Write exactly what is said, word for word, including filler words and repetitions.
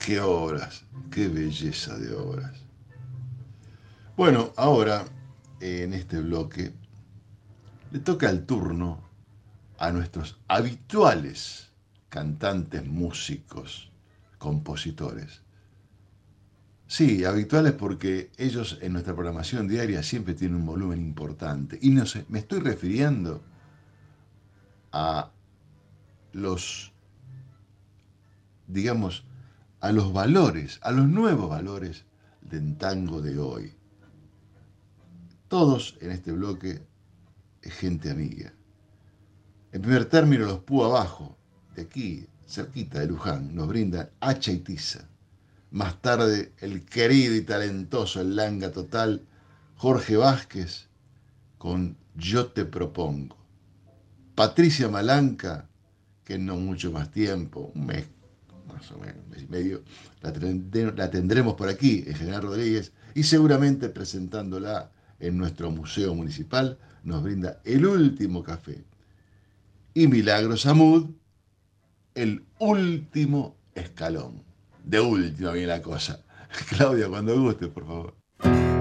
qué obras, qué belleza de obras. Bueno, ahora, en este bloque, le toca el turno a nuestros habituales cantantes, músicos, compositores. Sí, habituales porque ellos en nuestra programación diaria siempre tienen un volumen importante. Y no sé, me estoy refiriendo a los, digamos, a los valores, a los nuevos valores del tango de hoy. Todos en este bloque es gente amiga. En primer término, los Púa Abajo, de aquí, cerquita de Luján, nos brindan Hacha y Tiza. Más tarde, el querido y talentoso, el langa total, Jorge Vázquez, con Yo te propongo. Patricia Malanca, que en no mucho más tiempo, un mes, más o menos, un mes y medio, la, la tendremos por aquí, en General Rodríguez, y seguramente presentándola en nuestro museo municipal, nos brinda el último café. Y Milagros Amud, el último escalón. De última viene la cosa. Claudia, cuando guste, por favor.